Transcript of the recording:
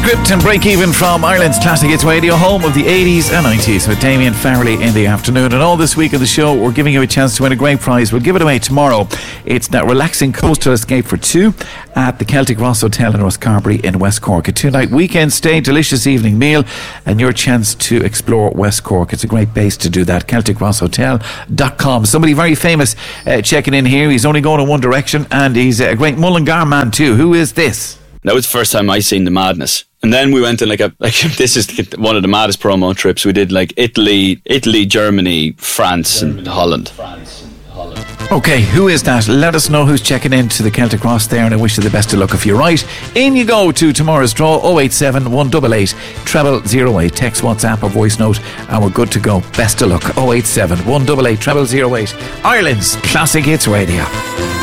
Crypt and Break Even from Ireland's Classic Hits Radio, home of the 80s and 90s, with Damien Farrelly in the afternoon. And all this week of the show, we're giving you a chance to win a great prize. We'll give it away tomorrow. It's that relaxing coastal escape for two at the Celtic Ross Hotel in Rosscarbery in West Cork. A 2-night weekend stay, delicious evening meal, and your chance to explore West Cork. It's a great base to do that. CelticRossHotel.com. Somebody very famous checking in here. He's only going in one direction, and he's a great Mullingar man too. Who is this? That was the first time I seen the madness. And then we went on this is one of the maddest promo trips. We did like Italy, Germany, France and Holland. Okay, who is that? Let us know who's checking in to the Celtic Ross there, and I wish you the best of luck. If you're right, in you go to tomorrow's draw. 087 188 0008. Text, WhatsApp or voice note, and we're good to go. Best of luck. 087 188 0008. Ireland's Classic Hits Radio.